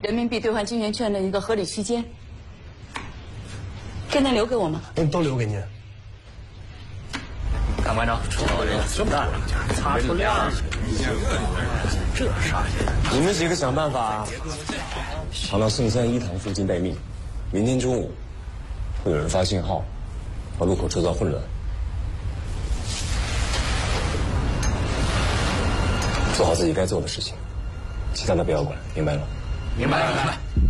人民币兑换金圆券的一个合理期间，这能留给我吗？ 都留给您。 看馆长，这么大擦出亮去，这啥呀？ 你们几个想办法藏到圣三一堂附近待命。明天中午会有人发信号，把路口制造混乱。做好自己该做的事情，其他的不要管，明白了？ 明白。